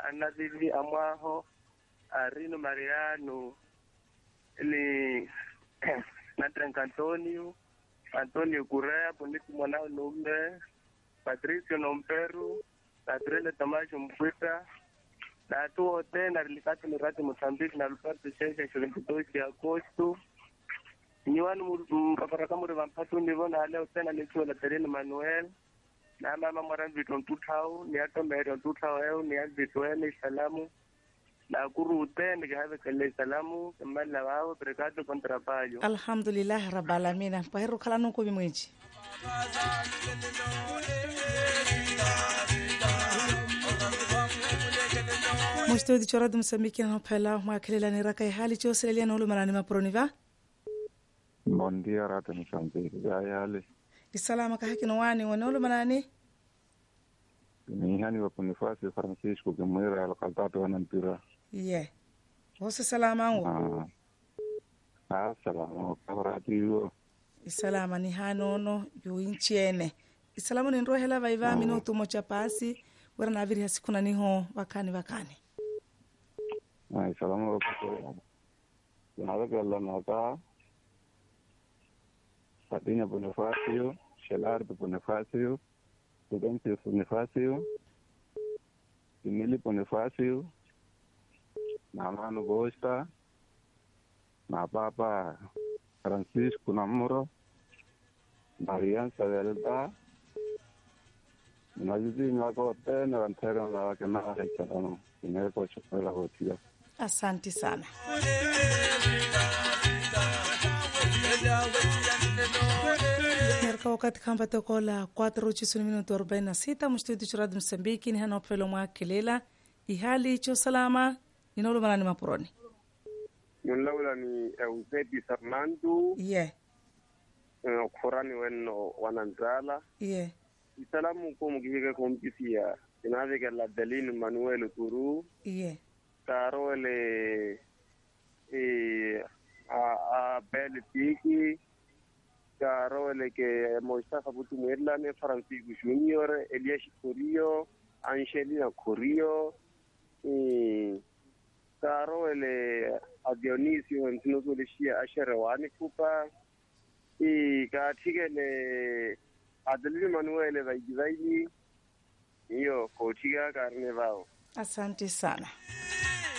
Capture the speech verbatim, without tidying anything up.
anadili amwaho Arino Mariano ni Natrank Antonio Antonio Correa Bonito Mwanao Numbe Patricio Nomperu Adrele Tamasho Mkwita na tuo tena rilikati ni rati Mozambique na luparto shesha ishirini na mbili ya Agosto niwanu mpaparaka muri vampatu nivona haleo tena nichuo la Tereni Manuel na mama mwara vitu ntutau ni ato mbero ntutau eo ni avitu ene salamu na kuru utende kihave kele salamu kemali na wao prekado kontrapayo. Alhamdulillah Rabbil Alamin. Paheru kala nuko bimweji. Mwisto di choradu Msambiki na pela mwakilela ni raka hali chose lelia na ulu marani maproniva. Bon dia rata Msambiki ya hali. Isalama kahaki no wani wana ulu marani. Ni hani wa Bonifacio Francisco Gemira al-Qadatu wa Nampira. Yeah. Wose salama angu? Ah. Ah, salama. Kawarati yu. Isalama ni hanono yu inchiene. Isalama ni nrohe la vaiva ah. Mino tumo chapasi. Wera na viri hasikuna niho wakani wakani. Ah, isalama wakati. Yanaweka la naka. Patinya Bonifacio. Shelardo Bonifacio. Prudente Bonifacio. Emílio Bonifacio. Na mano Gosta. Na papa Francisco Namuro. Marian Savelda. Na juzi ngako tena wantero la wakena hechano. Inere kwa chukula hotia. Asante sana. Merka wakati kamba toko la cuatro chisuni minuto arobaini na sita mstudio churadu Msambiki ni hana opelo mwa kelela ihali cho salama ninolo manani mapuroni Nulaula ni Eusebi Fernando yeah uh, Kurani weno wananzala yeah Isalamu kumugihika kumpisia inavika la Delino Manuel Turu yeah Karole e a a Belle Tiki Karole ke Mustafa Butumwela ne Francisco Junior Elias Corio Angelina Corio e Karole a Dionisio Ntinosolishia Asherwani Kupa e katigele Adelino Manuel Vaigivaili iyo kotiga karne vao. Asante sana.